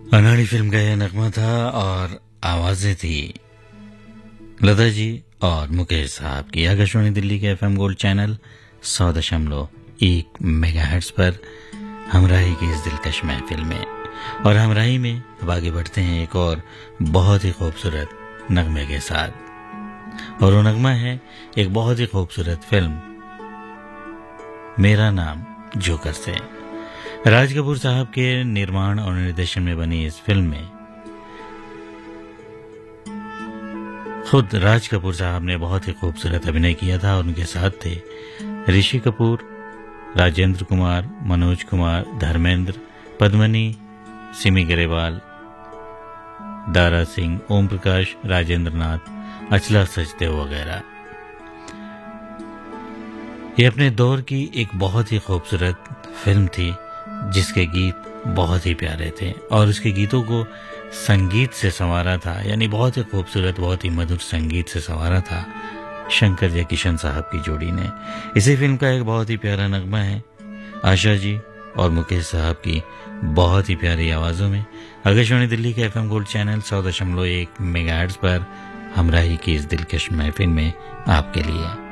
अनाड़ी फिल्म का यह नगमा था और आवाजें थी लता जी और मुकेश साहब की। आकाशवाणी दिल्ली के एफएम गोल्ड चैनल 100.1 मेगाहर्ट्ज पर हमराही की इस दिलकश महफिल में। और हमराही में अब आगे बढ़ते हैं एक और बहुत ही खूबसूरत नगमे के साथ, और वो नगमा है एक बहुत ही खूबसूरत फिल्म मेरा नाम जोकर से। राज कपूर साहब के निर्माण और निर्देशन में बनी इस फिल्म में खुद राज कपूर साहब ने बहुत ही खूबसूरत अभिनय किया था और उनके साथ थे ऋषि कपूर, राजेंद्र कुमार, मनोज कुमार, धर्मेंद्र, पद्मनी, सिमी ग्रेवाल, दारा सिंह, ओम प्रकाश, राजेंद्र नाथ, अचला सचदेव वगैरह। ये अपने दौर की एक बहुत ही खूबसूरत फिल्म थी जिसके गीत बहुत ही प्यारे थे और उसके गीतों को संगीत से संवारा था, यानी बहुत ही खूबसूरत, बहुत ही मधुर संगीत से संवारा था शंकर जयकिशन साहब की जोड़ी ने। इसी फिल्म का एक बहुत ही प्यारा नगमा है आशा जी और मुकेश साहब की बहुत ही प्यारी आवाजों में। आकाशवाणी दिल्ली के एफएम गोल्ड चैनल 100.1 मेगाहर्ट्ज पर हमराही की इस दिलकश महफिल में आपके लिए